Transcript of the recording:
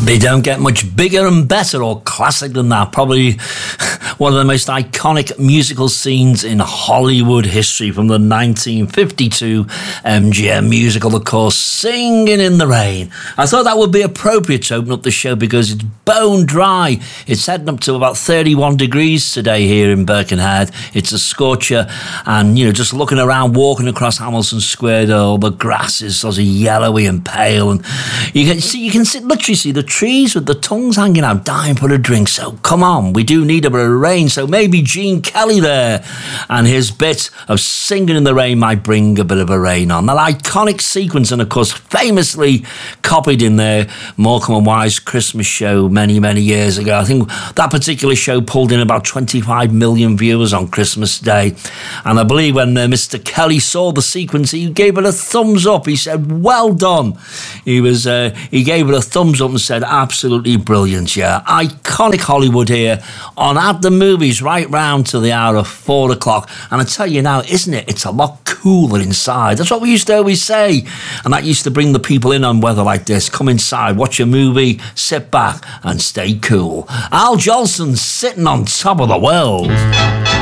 They don't get much bigger and better or classic than that. Probably one of the most iconic musical scenes in Hollywood history from the 1952 MGM musical, of course, Singing in the Rain. I thought that would be appropriate to open up the show because it's bone dry. It's heading up to about 31 degrees today here in Birkenhead. It's a scorcher, and, you know, just looking around, walking across Hamilton Square, all the grass is sort of yellowy and pale, and you can literally see the trees with the tongues hanging out, dying for a drink. So come on, we do need a bit of rain. So maybe Gene Kelly there and his bit of Singing in the Rain might bring a bit of a rain on. That iconic sequence, and of course famously copied in their Morecambe and Wise Christmas show many, many years ago. I think that particular show pulled in about 25 million viewers on Christmas Day. And I believe when Mr. Kelly saw the sequence, he gave it a thumbs up. He said, well done. He gave it a thumbs up and said, absolutely brilliant, yeah. Iconic Hollywood here on At the Movies right round to the hour of 4 o'clock. And I tell you now, isn't it? It's a lot cooler inside. That's what we used to always say. And that used to bring the people in on weather like this. Come inside, watch a movie, sit back and stay cool. Al Jolson sitting on top of the world.